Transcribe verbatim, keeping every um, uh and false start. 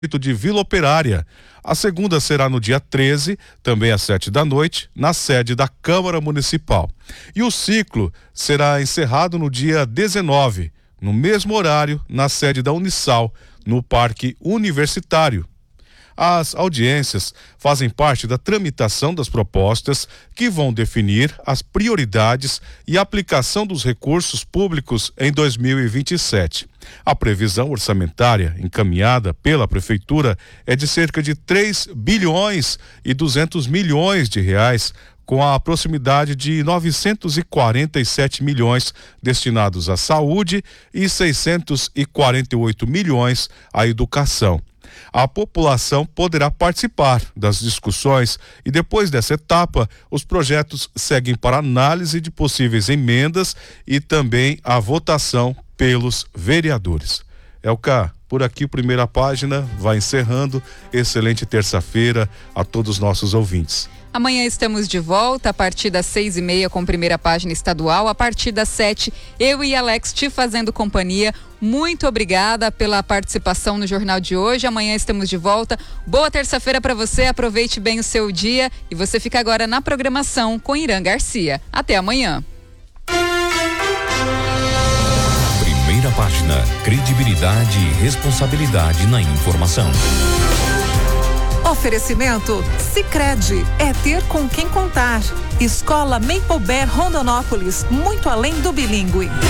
de Vila Operária. A segunda será no dia treze, também às sete da noite, na sede da Câmara Municipal. E o ciclo será encerrado no dia dezenove, no mesmo horário, na sede da Unisal, no Parque Universitário. As audiências fazem parte da tramitação das propostas que vão definir as prioridades e aplicação dos recursos públicos em dois mil e vinte e sete. A previsão orçamentária encaminhada pela Prefeitura é de cerca de três bilhões e duzentos milhões de reais, com a proximidade de novecentos e quarenta e sete milhões destinados à saúde e seiscentos e quarenta e oito milhões à educação. A população poderá participar das discussões e depois dessa etapa, os projetos seguem para análise de possíveis emendas e também a votação pelos vereadores. Elka, por aqui, primeira página, vai encerrando. Excelente terça-feira a todos os nossos ouvintes. Amanhã estamos de volta a partir das seis e meia com primeira página estadual. A partir das sete, eu e Alex te fazendo companhia. Muito obrigada pela participação no Jornal de hoje. Amanhã estamos de volta. Boa terça-feira para você. Aproveite bem o seu dia e você fica agora na programação com Irã Garcia. Até amanhã. Primeira página, credibilidade e responsabilidade na informação. Oferecimento Sicredi, é ter com quem contar. Escola Maple Bear Rondonópolis, muito além do bilíngue.